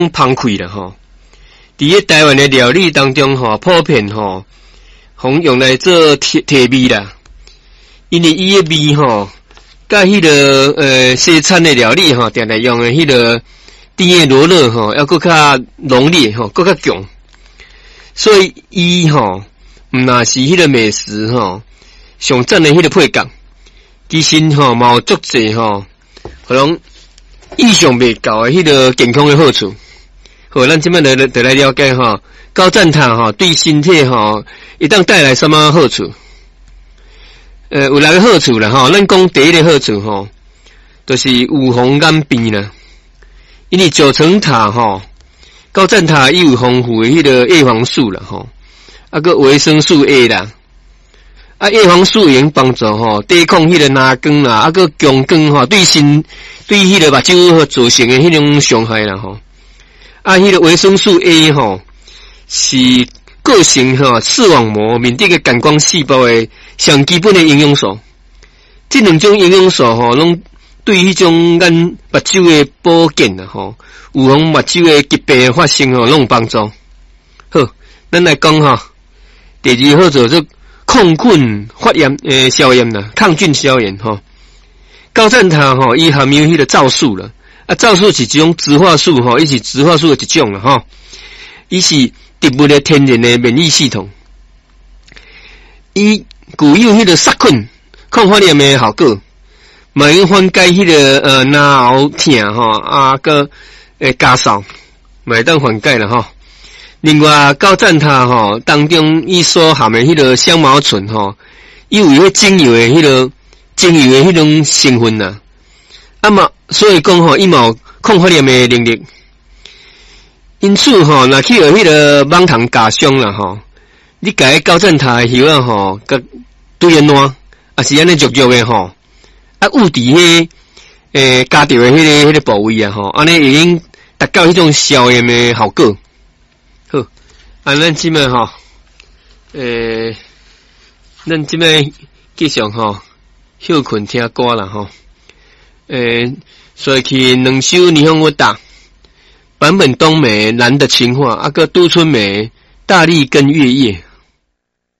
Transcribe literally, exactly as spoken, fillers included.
芳气啦吼。伫个台湾的料理当中吼，普遍吼，红用来做提提味啦。因为伊个味吼，甲迄个呃西餐的料理吼，定定用的迄个甜的罗勒吼，要搁较浓烈吼，搁较强。所以伊吼，毋若是迄个美食吼，上赞的迄个配角，其实吼嘛有足济吼，可能意想未到的迄个健康的好处。好，咱即摆来来来了解吼，高赞糖吼对身体吼，一旦带来什么好处？呃，有两个好处啦吼，咱讲第一个好处吼，就是预防癌病啦。因为九层塔吼，高赞塔伊有丰富的迄个叶黄素啦吼，啊个维生素 A 啦，啊叶黄素用帮助吼抵抗迄个蓝光啦，啊个强光吼对身对迄个目睭造成的迄种伤害啦吼。啊，迄个维生素 A 吼是构成吼视网膜面顶个感光细胞的上基本的营养素。这两种营养素吼，拢对迄种咱目睭的保健啊吼，预防目睭的疾病的发生吼，拢有帮助。好，咱来讲吼，第二好做做抗菌发炎诶消炎啦，抗菌消炎吼。高赞糖吼，伊含有迄个皂素啦。啊，皂素是一种植化素吼，伊是植化素的一种啦吼，伊是植物的天然的免疫系统，伊具有迄个杀菌、抗发炎的效果，嘛用缓解迄个呃牙喉痛吼，啊个诶咳嗽，嘛当缓解啦吼。另外，高赞塔吼当中伊所含的迄个香茅醇吼，伊有迄精油的迄个精油的迄种成分呐。啊嘛，所以讲吼，伊嘛有抗发炎的能力。因此吼，若去有迄个网糖加伤啦吼，你甲迄高赞塔的叶啊吼，甲对个烂，啊是安尼弱弱的吼，啊捂伫迄诶加着的迄个迄个部位啊吼，安尼已经达到迄种消炎的效果。好，啊咱即摆吼，诶，咱即摆继续吼，休困听歌啦吼。呃，所以两首霓虹乐打坂本冬美《蓝的情话》，啊个都春美《大力跟月夜》。